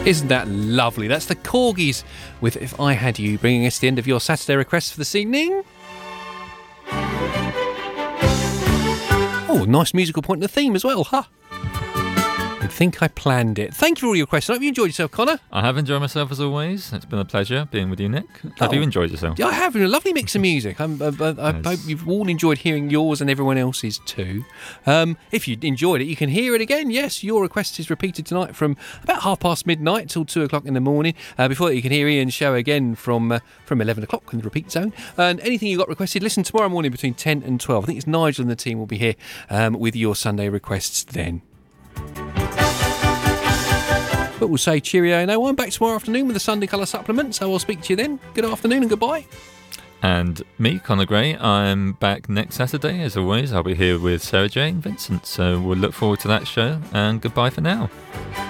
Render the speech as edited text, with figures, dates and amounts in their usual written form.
Isn't that lovely? That's the Corgis with If I Had You, bringing us to the end of your Saturday requests for this evening. Oh, nice musical point in the theme as well, huh? I think I planned it. Thank you for all your questions. I hope you enjoyed yourself, Connor. I have enjoyed myself as always. It's been a pleasure being with you, Nick. Have you enjoyed yourself? Yeah, I have. A lovely mix of music. I hope you've all enjoyed hearing yours and everyone else's too. If you enjoyed it, you can hear it again. Yes, your request is repeated tonight from about midnight till 2 o'clock in the morning. Before that, you can hear Ian's show again from 11 o'clock in the repeat zone. And anything you got requested, listen tomorrow morning between 10 and 12. I think it's Nigel and the team will be here with your Sunday requests then. But we'll say cheerio now. I'm back tomorrow afternoon with the Sunday Colour Supplement, so I'll speak to you then. Good afternoon and goodbye. And me, Connor Gray, I'm back next Saturday as always. I'll be here with Sarah Jane Vincent, so we'll look forward to that show, and goodbye for now.